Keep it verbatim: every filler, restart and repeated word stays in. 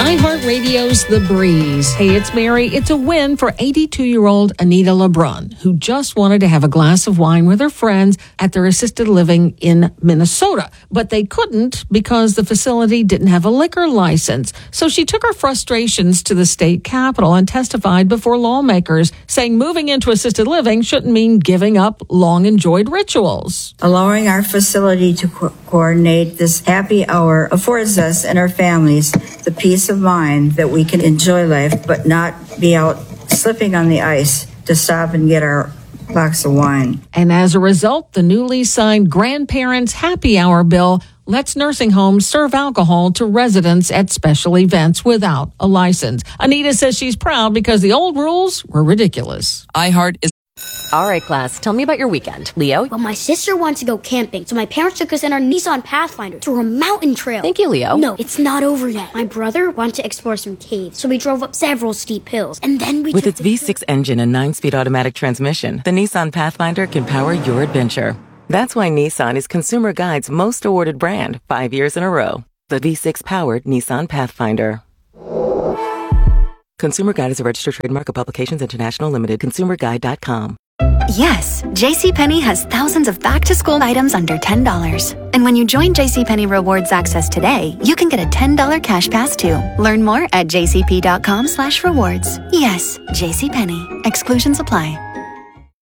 iHeartRadio's The Breeze. Hey, it's Mary. It's a win for eighty-two-year-old Anita LeBrun, who just wanted to have a glass of wine with her friends at their assisted living in Minnesota. But they couldn't because the facility didn't have a liquor license. So she took her frustrations to the state capitol and testified before lawmakers, saying moving into assisted living shouldn't mean giving up long-enjoyed rituals. Allowing our facility to co- coordinate this happy hour affords us and our families the peace of mind that we can enjoy life but not be out slipping on the ice to stop and get our box of wine. And as a result, the newly signed Grandparents Happy Hour bill lets nursing homes serve alcohol to residents at special events without a license. Anita says she's proud because the old rules were ridiculous. iHeart is... All right, class, tell me about your weekend. Leo? Well, my sister wanted to go camping, so my parents took us in our Nissan Pathfinder to a mountain trail. Thank you, Leo. No, it's not over yet. My brother wanted to explore some caves, so we drove up several steep hills, and then we With took its V six engine and nine-speed automatic transmission, the Nissan Pathfinder can power your adventure. That's why Nissan is Consumer Guide's most awarded brand five years in a row. The V six-powered Nissan Pathfinder. Consumer Guide is a registered trademark of Publications International Limited. consumer guide dot com. Yes, JCPenney has thousands of back-to-school items under ten dollars. And when you join JCPenney Rewards Access today, you can get a ten dollars cash pass too. Learn more at jcp dot com slash rewards. Yes, JCPenney. Exclusions apply.